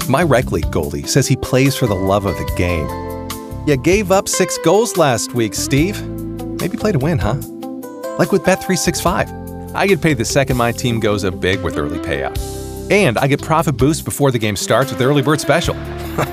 My rec league goalie says he plays for the love of the game. You gave up 6 goals last week, Steve. Maybe play to win, huh? Like with Bet365. I get paid the second my team goes up big with early payout. And I get profit boost before the game starts with Early Bird Special.